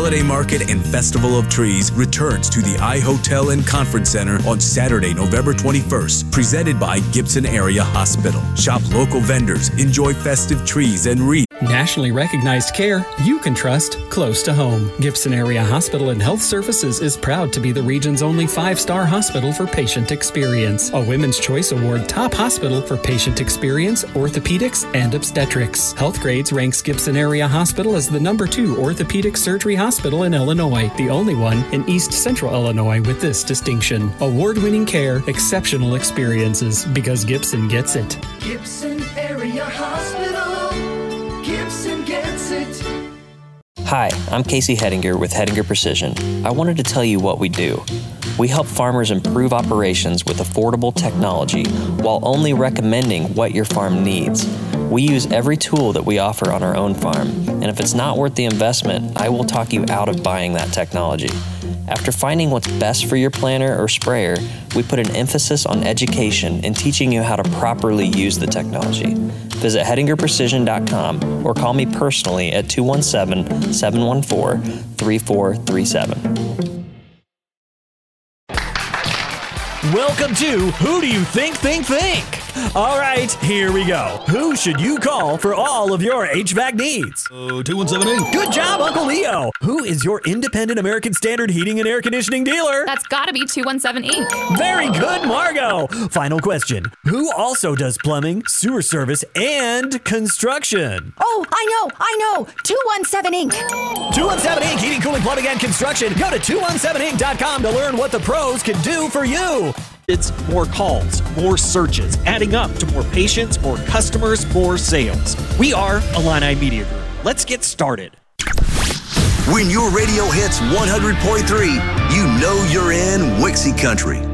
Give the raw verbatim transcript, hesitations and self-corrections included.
Holiday Market and Festival of Trees returns to the iHotel and Conference Center on Saturday, November twenty-first, presented by Gibson Area Hospital. Shop local vendors, enjoy festive trees and wreaths. Nationally recognized care you can trust close to home. Gibson Area Hospital and Health Services is proud to be the region's only five-star hospital for patient experience. A Women's Choice Award top hospital for patient experience, orthopedics, and obstetrics. Health Grades ranks Gibson Area Hospital as the number two orthopedic surgery hospital in Illinois, the only one in East Central Illinois with this distinction. Award-winning care, exceptional experiences, because Gibson gets it. Gibson Area Hospital. Gibson gets it. Hi, I'm Casey Hettinger with Hettinger Precision. I wanted to tell you what we do. We help farmers improve operations with affordable technology while only recommending what your farm needs. We use every tool that we offer on our own farm, and if it's not worth the investment, I will talk you out of buying that technology. After finding what's best for your planter or sprayer, we put an emphasis on education and teaching you how to properly use the technology. Visit hettinger precision dot com or call me personally at two one seven, seven one four, three four three seven. Welcome to Who Do You Think Think Think? All right, here we go. Who should you call for all of your H V A C needs? Oh, two one seven eight. Good job, Uncle Leo. Who is your independent American Standard heating and air conditioning dealer? That's gotta be two one seven Incorporated. Very good, Margot. Final question. Who also does plumbing, sewer service, and construction? Oh, I know, I know. two one seven Incorporated. two one seven Incorporated. Heating, cooling, plumbing, and construction. Go to two one seven inc dot com to learn what the pros can do for you. It's more calls, more searches, adding up to more patients, more customers, more sales. We are Illini Media Group. Let's get started. When your radio hits one hundred point three, you know you're in Wixie Country.